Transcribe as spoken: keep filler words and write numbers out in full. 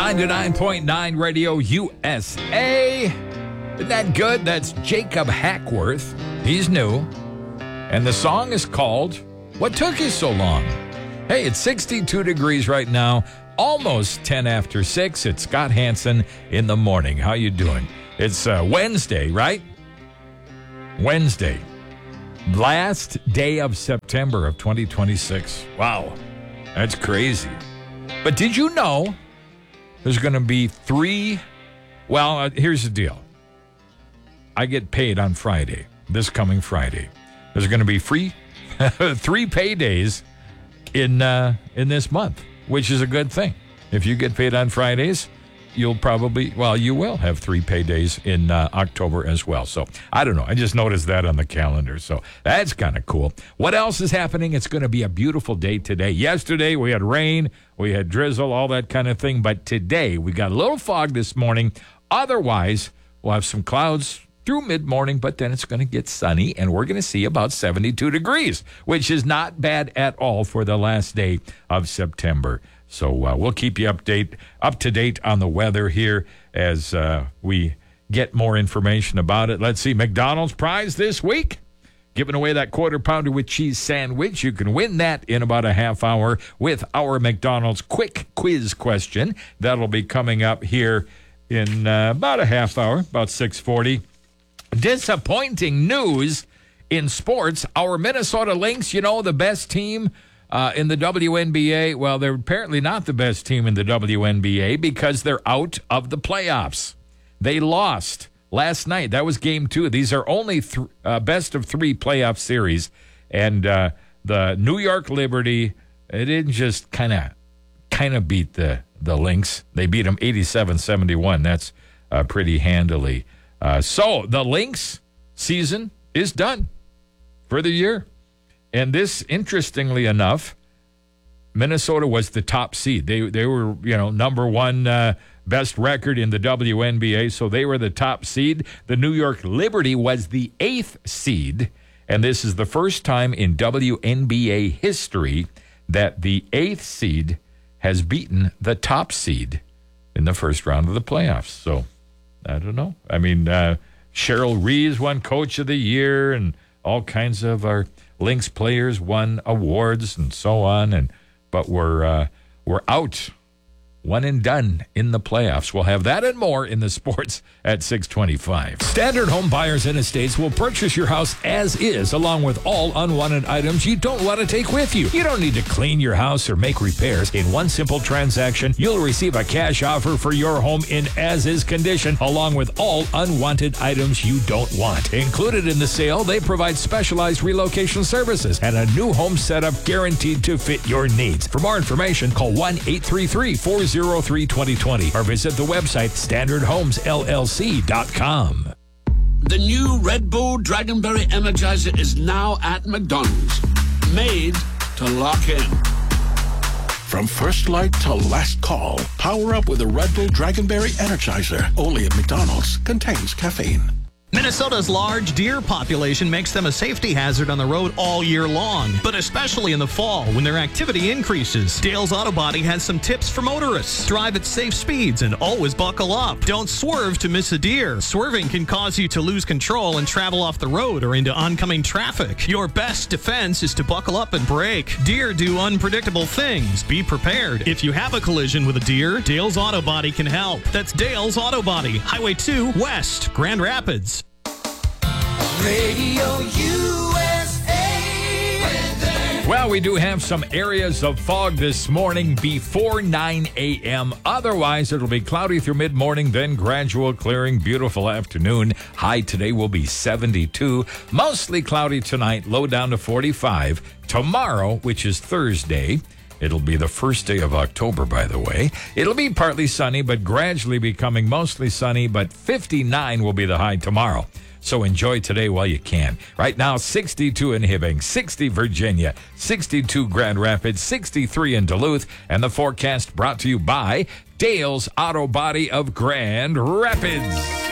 ninety-nine point nine Radio U S A. Isn't that good? That's Jacob Hackworth. He's new. And the song is called What Took You So Long? Hey, it's sixty-two degrees right now. Almost ten after six. It's Scott Hansen in the morning. How you doing? It's uh, Wednesday, right? Wednesday. Last day of September of twenty twenty-six. Wow. That's crazy. But did you know there's going to be three? Well, uh, here's the deal. I get paid on Friday, this coming Friday. There's going to be free three paydays in uh, in this month, which is a good thing. If you get paid on Fridays, you'll probably, well, you will have three paydays in uh, October as well. So I don't know. I just noticed that on the calendar. So that's kind of cool. What else is happening? It's going to be a beautiful day today. Yesterday we had rain, we had drizzle, all that kind of thing. But today we got a little fog this morning. Otherwise, we'll have some clouds through mid-morning, but then it's going to get sunny, and we're going to see about seventy-two degrees, which is not bad at all for the last day of September. So uh, we'll keep you update up to date on the weather here as uh, we get more information about it. Let's see, McDonald's prize this week. Giving away that quarter pounder with cheese sandwich. You can win that in about a half hour with our McDonald's quick quiz question. That'll be coming up here in uh, about a half hour, about six forty. Disappointing news in sports. Our Minnesota Lynx, you know, the best team uh, in the W N B A. Well, they're apparently not the best team in the W N B A because they're out of the playoffs. They lost last night. That was game two. These are only th- uh, best of three playoff series. And uh, the New York Liberty, it didn't just kind of kind of beat the, the Lynx. They beat them eighty-seven seventy-one. That's uh, pretty handily. Uh, so the Lynx season is done for the year. And this, interestingly enough, Minnesota was the top seed. They they were, you know, number one uh, best record in the W N B A, so they were the top seed. The New York Liberty was the eighth seed, and this is the first time in W N B A history that the eighth seed has beaten the top seed in the first round of the playoffs. So I don't know. I mean, uh, Cheryl Reeves won Coach of the Year, and all kinds of our Lynx players won awards and so on. And but we're uh, we're out, one and done in the playoffs. We'll have that and more in the sports at six twenty-five. Standard Home Buyers and Estates will purchase your house as is, along with all unwanted items you don't want to take with you. You don't need to clean your house or make repairs. In one simple transaction, you'll receive a cash offer for your home in as-is condition, along with all unwanted items you don't want. Included in the sale, they provide specialized relocation services and a new home setup guaranteed to fit your needs. For more information, call one eight three three, four oh three, two oh two oh or visit the website standard homes L L C dot com. The new Red Bull Dragonberry Energizer is now at McDonald's. Made to lock in. From first light to last call, power up with a Red Bull Dragonberry Energizer. Only at McDonald's. Contains caffeine. Minnesota's large deer population makes them a safety hazard on the road all year long, but especially in the fall when their activity increases. Dale's Auto Body has some tips for motorists. Drive at safe speeds and always buckle up. Don't swerve to miss a deer. Swerving can cause you to lose control and travel off the road or into oncoming traffic. Your best defense is to buckle up and brake. Deer do unpredictable things. Be prepared. If you have a collision with a deer, Dale's Auto Body can help. That's Dale's Auto Body, Highway two West, Grand Rapids. Radio U S A weather. Well, we do have some areas of fog this morning before nine a.m. Otherwise, it'll be cloudy through mid-morning, then gradual clearing. Beautiful afternoon. High today will be seventy-two. Mostly cloudy tonight, low down to forty-five. Tomorrow, which is Thursday, it'll be the first day of October, by the way. It'll be partly sunny, but gradually becoming mostly sunny, but fifty-nine will be the high tomorrow. So enjoy today while you can. Right now, sixty-two in Hibbing, sixty Virginia, sixty-two Grand Rapids, sixty-three in Duluth, and the forecast brought to you by Dale's Auto Body of Grand Rapids.